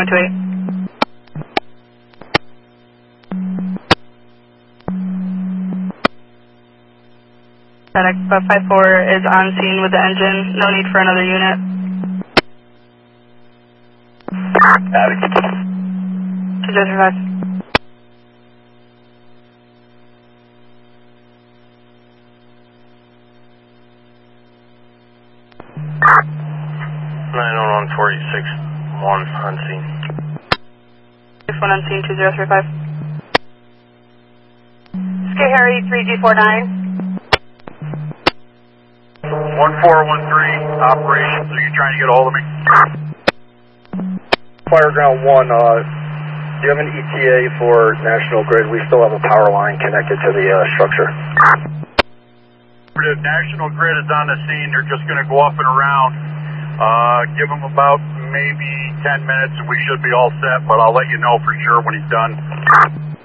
128. FedEx 554 is on scene with the engine. No need for another unit. Abby. 2035. On 46, 1 on scene. 1 on scene, 2035. Skate Harry 3G49. 1413, operation, so you're trying to get a hold of me? Fireground 1, do you have an ETA for National Grid? We still have a power line connected to the structure. The National Grid is on the scene. They're just going to go up and around. Give him about maybe 10 minutes and we should be all set, but I'll let you know for sure when he's done.